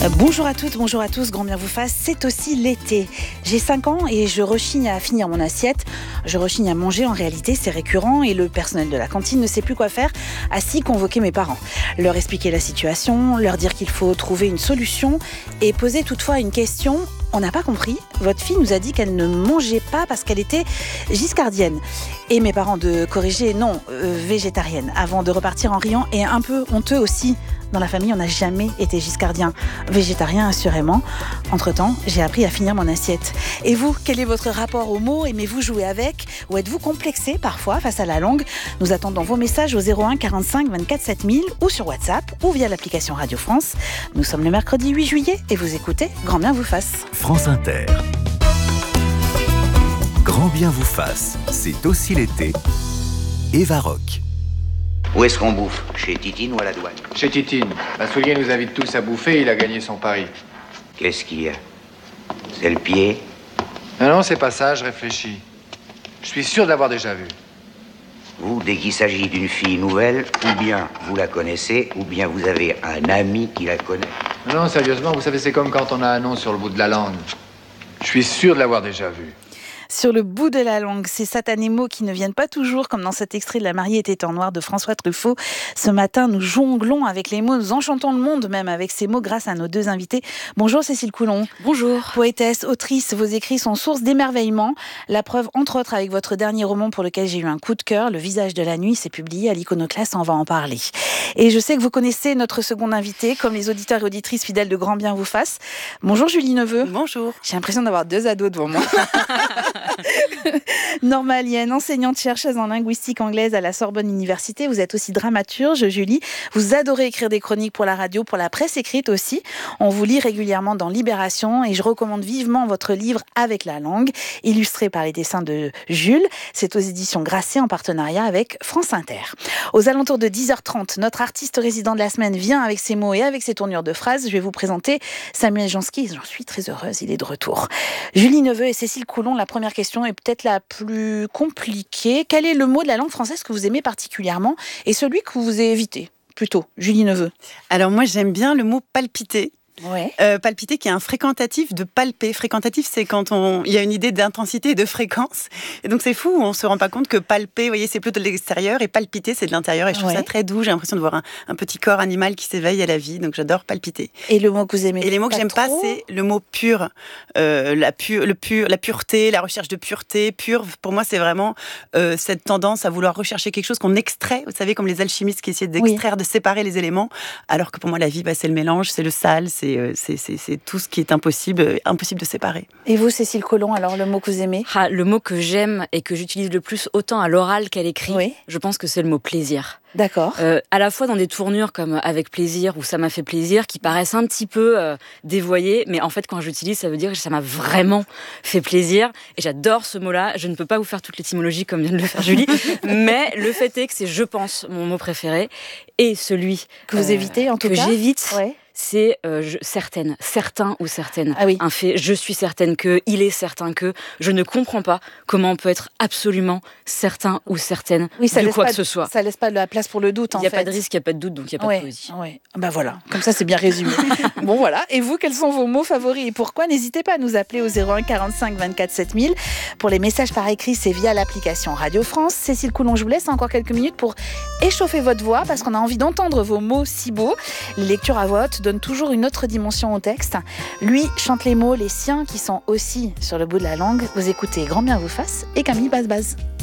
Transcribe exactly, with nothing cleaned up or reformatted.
Bonjour à toutes, bonjour à tous, grand bien vous fasse, c'est aussi l'été. J'ai cinq ans et je rechigne à finir mon assiette. Je rechigne à manger, en réalité c'est récurrent et le personnel de la cantine ne sait plus quoi faire, assis convoquer mes parents. Leur expliquer la situation, leur dire qu'il faut trouver une solution et poser toutefois une question. On n'a pas compris, votre fille nous a dit qu'elle ne mangeait pas parce qu'elle était giscardienne. Et mes parents de corriger, non, euh, végétarienne, avant de repartir en riant et un peu honteux aussi. Dans la famille, on n'a jamais été giscardien, végétarien assurément. Entre-temps, j'ai appris à finir mon assiette. Et vous, quel est votre rapport aux mots? Aimez-vous jouer avec? Ou êtes-vous complexé parfois face à la langue? Nous attendons vos messages au zéro un quarante-cinq vingt-quatre sept mille ou sur WhatsApp ou via l'application Radio France. Nous sommes le mercredi huit juillet et vous écoutez Grand bien vous fasse. France Inter. Grand bien vous fasse, c'est aussi l'été. Eva Rock. Où est-ce qu'on bouffe? Chez Titine ou à la douane? Chez Titine. Massoulier nous invite tous à bouffer et il a gagné son pari. Qu'est-ce qu'il y a? C'est le pied? Non, non, c'est pas ça, je réfléchis. Je suis sûr de l'avoir déjà vu. Vous, dès qu'il s'agit d'une fille nouvelle, ou bien vous la connaissez, ou bien vous avez un ami qui la connaît. Non, non, sérieusement, vous savez, c'est comme quand on a un nom sur le bout de la langue. Je suis sûr de l'avoir déjà vu. Sur le bout de la langue, ces satanés mots qui ne viennent pas toujours, comme dans cet extrait de La mariée était en noir de François Truffaut. Ce matin, nous jonglons avec les mots, nous enchantons le monde même avec ces mots grâce à nos deux invités. Bonjour Cécile Coulon. Bonjour. Poétesse, autrice, vos écrits sont source d'émerveillement. La preuve, entre autres, avec votre dernier roman pour lequel j'ai eu un coup de cœur, Le visage de la nuit, c'est publié à l'Iconoclaste, on va en parler. Et je sais que vous connaissez notre second invité, comme les auditeurs et auditrices fidèles de Grand bien vous fasse. Bonjour Julie Neveu. Bonjour. J'ai l'impression d'avoir deux ados devant moi. Norma Lienne, enseignante chercheuse en linguistique anglaise à la Sorbonne Université. Vous êtes aussi dramaturge, Julie. Vous adorez écrire des chroniques pour la radio, pour la presse écrite aussi. On vous lit régulièrement dans Libération et je recommande vivement votre livre Avec la langue, illustré par les dessins de Jules. C'est aux éditions Grasset en partenariat avec France Inter. Aux alentours de dix heures trente, notre artiste résident de la semaine vient avec ses mots et avec ses tournures de phrases. Je vais vous présenter Samuel Jansky. J'en suis très heureuse, il est de retour. Julie Neveu et Cécile Coulon, la première question est peut-être la plus compliquée. Quel est le mot de la langue française que vous aimez particulièrement et celui que vous évitez plutôt, Julie Neveu? Alors moi j'aime bien le mot palpiter. Ouais. Euh, palpiter qui est un fréquentatif de palper. Fréquentatif, c'est quand on, il y a une idée d'intensité et de fréquence. Et donc c'est fou, on se rend pas compte que palper, vous voyez, c'est plutôt de l'extérieur et palpiter, c'est de l'intérieur. Et je trouve ouais. ça très doux. J'ai l'impression de voir un, un petit corps animal qui s'éveille à la vie. Donc j'adore palpiter. Et le mot que vous aimez? Et les mots que j'aime trop. pas, c'est le mot pur, euh, la pure, le pur, la pureté, la recherche de pureté. Pur, pour moi, c'est vraiment euh, cette tendance à vouloir rechercher quelque chose qu'on extrait. Vous savez, comme les alchimistes qui essaient d'extraire, oui. de séparer les éléments. Alors que pour moi, la vie, bah, c'est le mélange, c'est le sale, c'est euh, c'est, c'est c'est tout ce qui est impossible, impossible de séparer. Et vous, Cécile Coulon, alors le mot que vous aimez? ah, Le mot que j'aime et que j'utilise le plus, autant à l'oral qu'à l'écrit, oui. je pense que c'est le mot plaisir. D'accord. Euh, à la fois dans des tournures comme avec plaisir ou ça m'a fait plaisir, qui paraissent un petit peu euh, dévoyées, mais en fait quand j'utilise, ça veut dire que ça m'a vraiment fait plaisir. Et j'adore ce mot-là. Je ne peux pas vous faire toute l'étymologie comme vient de le faire Julie, mais le fait est que c'est, je pense, mon mot préféré et celui que vous euh, évitez en tout que cas. Que j'évite. Ouais. C'est euh, je, certaine, certain ou certaine. Ah oui. Un fait, je suis certaine que, il est certain que, je ne comprends pas comment on peut être absolument certain ou certaine oui, ça de quoi pas, que ce soit. Ça laisse pas de la place pour le doute, en fait. Il n'y a pas de risque, il n'y a pas de doute, donc il n'y a pas ouais, de poésie. Ouais. Ben voilà, comme ça c'est bien résumé. Bon voilà, et vous, quels sont vos mots favoris et pourquoi? N'hésitez pas à nous appeler au zéro un quarante-cinq vingt-quatre sept mille. Pour les messages par écrit, c'est via l'application Radio France. Cécile Coulon, je vous laisse encore quelques minutes pour échauffer votre voix parce qu'on a envie d'entendre vos mots si beaux. Les lectures à voix haute donnent toujours une autre dimension au texte. Lui chante les mots, les siens qui sont aussi sur le bout de la langue. Vous écoutez Grand bien vous fasse et Camille Bazbaz.